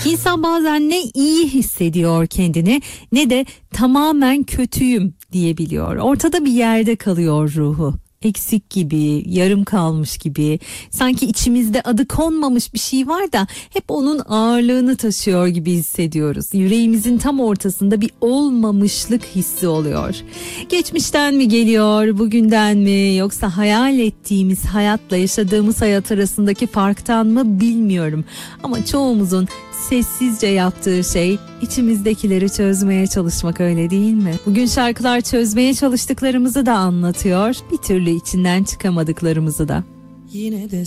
İnsan bazen ne iyi hissediyor kendini ne de tamamen kötüyüm diyebiliyor. Ortada bir yerde kalıyor ruhu. Eksik gibi, yarım kalmış gibi, sanki içimizde adı konmamış bir şey var da hep onun ağırlığını taşıyor gibi hissediyoruz. Yüreğimizin tam ortasında bir olmamışlık hissi oluyor. Geçmişten mi geliyor, bugünden mi, yoksa hayal ettiğimiz hayatla yaşadığımız hayat arasındaki farktan mı bilmiyorum. Ama çoğumuzun sessizce yaptığı şey içimizdekileri çözmeye çalışmak, öyle değil mi? Bugün şarkılar çözmeye çalıştıklarımızı da anlatıyor, bir türlü içinden çıkamadıklarımızı da. Yine de